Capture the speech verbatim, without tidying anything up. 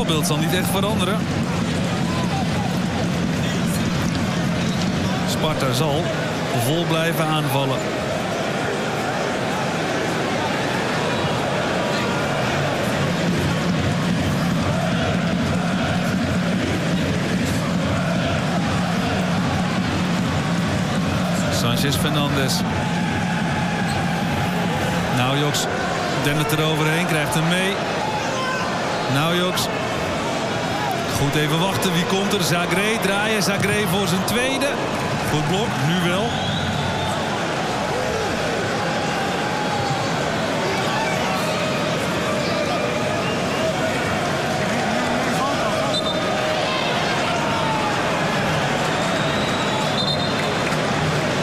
spelbeeld zal niet echt veranderen. Sparta zal vol blijven aanvallen. Sanchez Fernandes. Naujoks dendert er overheen, krijgt hem mee. Naujoks. Goed even wachten, wie komt er? Zagré draaien, Zagré voor zijn tweede. Goed blok, nu wel.